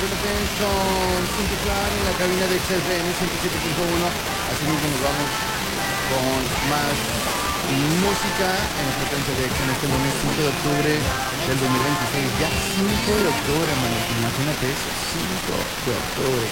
Son Cinco Plan en la cabina de XFM 107.1. Así mismo nos vamos con más música en la frecuencia de X en este lunes 5 de octubre del 2026. Ya 5 de octubre, hermano. Imagínate eso, 5 de octubre.